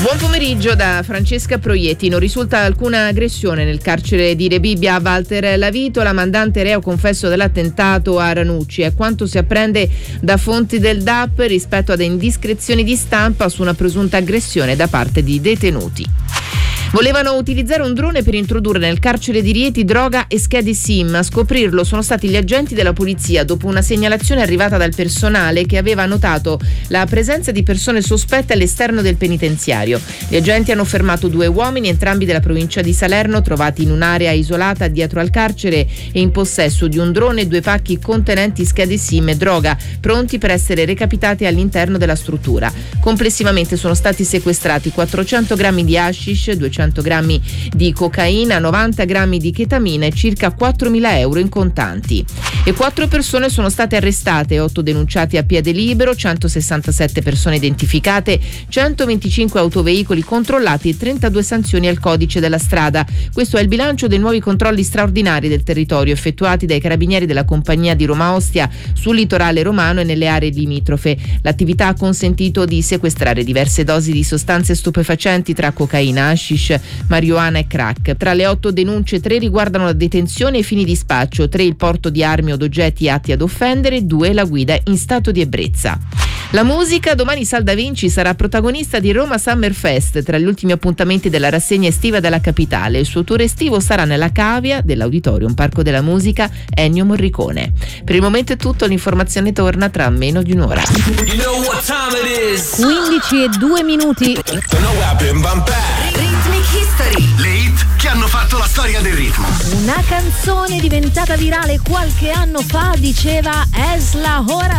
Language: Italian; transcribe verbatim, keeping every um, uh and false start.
Buon pomeriggio da Francesca Proietti. Non risulta alcuna aggressione nel carcere di Rebibbia. Walter Lavito, la mandante reo confesso dell'attentato a Ranucci, è quanto si apprende da fonti del D A P rispetto ad indiscrezioni di stampa su una presunta aggressione da parte di detenuti. Volevano utilizzare un drone per introdurre nel carcere di Rieti droga e schede SIM. A scoprirlo sono stati gli agenti della polizia dopo una segnalazione arrivata dal personale che aveva notato la presenza di persone sospette all'esterno del penitenziario. Gli agenti hanno fermato due uomini, entrambi della provincia di Salerno, trovati in un'area isolata dietro al carcere e in possesso di un drone e due pacchi contenenti schede SIM e droga, pronti per essere recapitati all'interno della struttura. Complessivamente sono stati sequestrati quattrocento grammi di hashish, duecento grammi di cocaina, novanta grammi di chetamina e circa quattromila euro in contanti. E quattro persone sono state arrestate, otto denunciati a piede libero, centosessantasette persone identificate, centoventicinque autoveicoli controllati e trentadue sanzioni al codice della strada. Questo è il bilancio dei nuovi controlli straordinari del territorio effettuati dai carabinieri della compagnia di Roma Ostia sul litorale romano e nelle aree limitrofe. L'attività ha consentito di sequestrare diverse dosi di sostanze stupefacenti tra cocaina, hashish, marijuana e crack. Tra le otto denunce, tre riguardano la detenzione e fini di spaccio, tre il porto di armi o d'oggetti atti ad offendere, due la guida in stato di ebbrezza. La musica, domani Sal Da Vinci sarà protagonista di Roma Summer Fest, tra gli ultimi appuntamenti della rassegna estiva della capitale. Il suo tour estivo sarà nella cavea dell'Auditorium Parco della Musica Ennio Morricone. Per il momento è tutto, l'informazione torna tra meno di un'ora. You know what time it is? quindici e due minuti. Rhythmic History. Le hit che hanno fatto la storia del ritmo. Una canzone diventata virale qualche anno fa diceva: es la hora